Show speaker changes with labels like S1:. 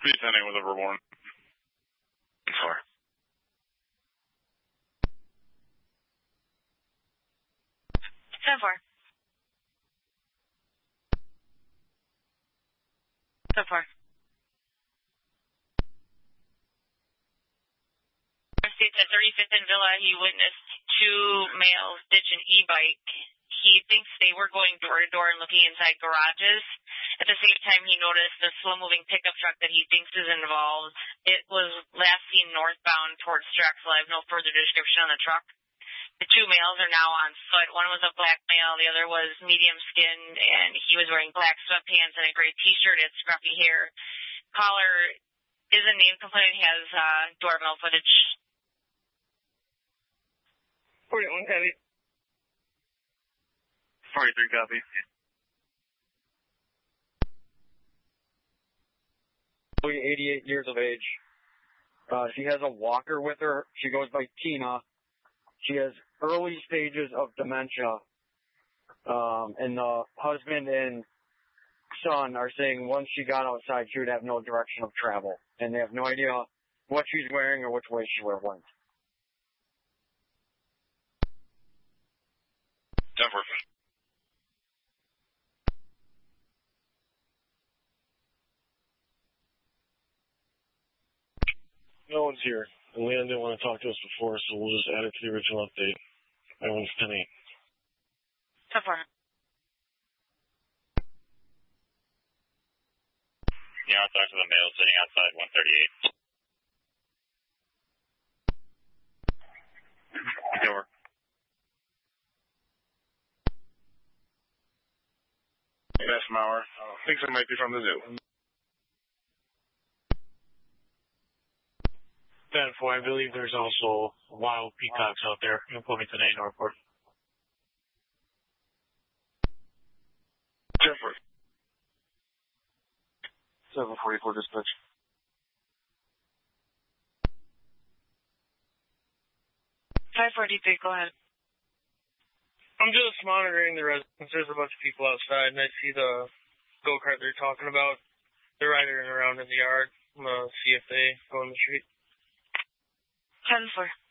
S1: Descending with Overborn.
S2: 4.
S3: Ten four. 10-4. States at 35th and Villa, he witnessed two males ditch an e-bike. He thinks they were going door to door and looking inside garages. At the same time, he noticed a slow-moving pickup truck that he thinks is involved. It was last seen northbound towards Drexel. I have no further description on the truck. The two males are now on foot. One was a black male, the other was medium skin, and he was wearing black sweatpants and a gray t-shirt and scruffy hair. Caller is a name complaint, has doorbell footage.
S4: 41 copy.
S2: 43 copy.
S5: Employee, 88 years of age. She has a walker with her. She goes by Tina. She has early stages of dementia. And the husband and son are saying once she got outside, she would have no direction of travel. And they have no idea what she's wearing or which way she would have went.
S1: 10-4.
S6: No one's here. And Leon didn't want to talk to us before, so we'll just add it to the original update. My one's 10-8.
S3: 10-4.
S1: Yeah, I'll talk to the male sitting outside 138.
S2: Door.
S1: Best Mauer. Thinks it might be from the zoo.
S6: 10-4, I believe there's also wild peacocks out there in Bloomington A, Northport.
S1: 10-4.
S2: 744 dispatch.
S3: 543, go ahead.
S4: I'm just monitoring the residents. There's a bunch of people outside, and I see the go-kart they're talking about. They're riding around in the yard. I'm going to see if they go in the street.
S3: 10-4.